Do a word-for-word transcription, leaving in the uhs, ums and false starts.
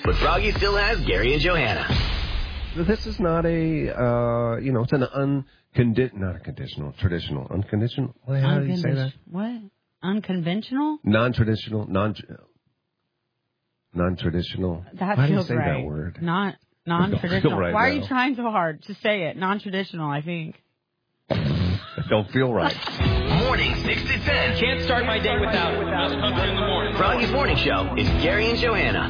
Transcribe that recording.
but Froggy still has Gary and Johanna. This is not a, uh, you know, it's an uncondi- not a conditional, traditional, unconditional. What, how do you say that? What? Unconventional? Non-traditional, non, non-traditional. That how feels do you say right. that word? Not non-traditional. Right Why now. are you trying so hard to say it? Non-traditional, I think. I don't feel right. Morning six to ten. Can't start my day without without Hunter in the morning. Froggy's morning show is Gary and Johanna.